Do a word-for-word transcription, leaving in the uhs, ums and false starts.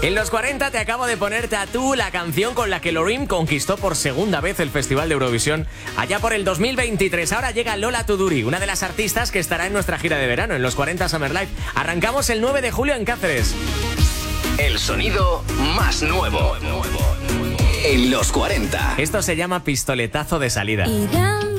En los cuarenta te acabo de poner Tatú, la canción con la que Loreen conquistó por segunda vez el Festival de Eurovisión allá por el dos mil veintitrés. Ahora llega Lola Tuduri, una de las artistas que estará en nuestra gira de verano, en los cuarenta Summer Live. Arrancamos el nueve de julio en Cáceres. El sonido más nuevo en los cuarenta. Esto se llama pistoletazo de salida. Irán.